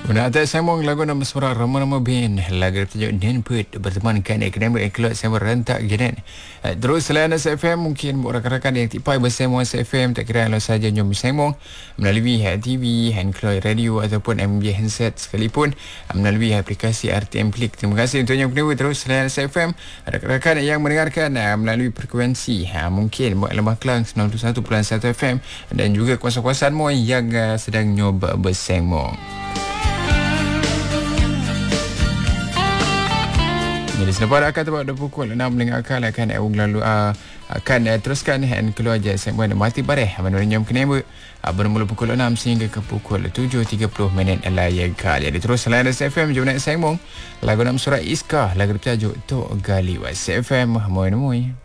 Guna atas sambung lagu nama suara Rama-Rama Band. Lagu bertajuk Nenput bertemankan Akademik Kelot Sambung Rentak Gedan. Terus selain SFM, mungkin rakan-rakan yang tipai bersama SFM, tak kira kalau saja nyom bersama melalui TV, handcloud radio ataupun MB handset sekalipun, melalui aplikasi RTM Klik. Terima kasih untuk yang penerbit terus selain SFM. Rakan-rakan yang mendengarkan melalui frekuensi mungkin buat Lembah Kelang 91.1 FM dan juga kuasa-kuasaan mu yang sedang nyoba bersama. Jadi selepas akan tempat pada pukul 6 mendengarkan akan akan teruskan keluar je segmen Mati Bareh menurut kenapa bermula pukul 6 sehingga ke pukul 7.30 layar kali. Jadi terus selain SFM jom nak sembang lagu nama surat Iskah, lagu bertajuk Tok Gali Was FM. Moi.